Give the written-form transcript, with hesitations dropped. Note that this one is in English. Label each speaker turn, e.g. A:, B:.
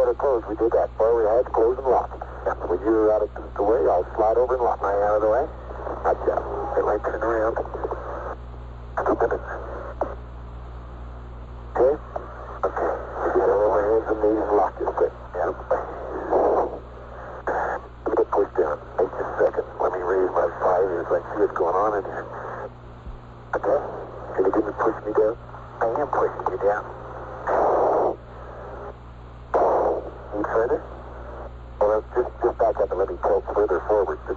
A: door closed, we did that. Well, we had to close and lock. Yeah, when you're out of the way, I'll slide over and lock. Am I out of the way? Gotcha. It might turn around. Stupid. Okay? Okay. If you have my hands and knees and lock this quick. Yeah. Let me get pushed down. Wait just a second. Let me raise my 5 ears. Let's see what's going on in here. Okay? Can you give me push me down? I am pushing you down. Any further? Well, just back up and let me tilt further forward.